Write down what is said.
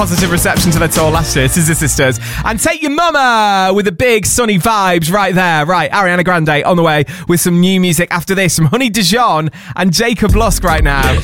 Positive reception to their tour last year, Scissor Sisters. And Take Your Mama with the big sunny vibes right there. Right, Ariana Grande on the way with some new music after this from Honey Dijon and Jacob Lusk right now.